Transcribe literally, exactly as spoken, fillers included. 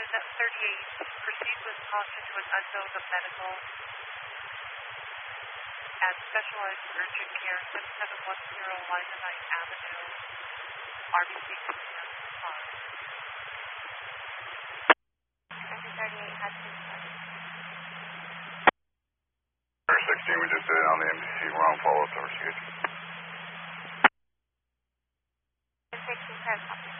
thirty-eight, proceed with caution to an unknown medical at Specialized Urgent Care, seventy-seven ten Limonite Avenue, R B C Command five. thirty-eight Hudson. sixteen, we just did it on the M D C. We're on follow-up to our schedule. sixteen,